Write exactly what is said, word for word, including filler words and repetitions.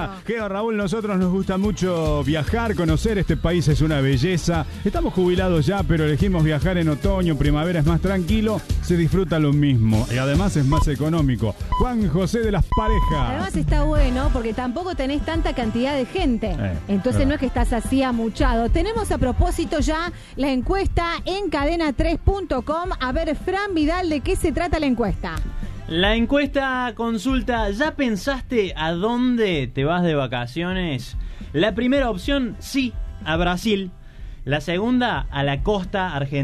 gusta. Geo, Raúl, nosotros nos gusta mucho viajar, conocer. Este país es una belleza. Estamos jubilados ya, pero elegimos viajar en otoño, primavera es más tranquilo, se disfruta lo mismo y además es más económico. Juan José de las Parejas. Además está bueno porque tampoco tenés tanta cantidad de gente. Eh, Entonces verdad. no es que estás así amuchado. Tenemos a propósito ya la encuesta en cadena tres punto com. A ver, Fran Vidal, ¿de qué se trata la encuesta? La encuesta consulta, ¿ya pensaste a dónde te vas de vacaciones? La primera opción, sí, a Brasil. La segunda, a la costa argentina.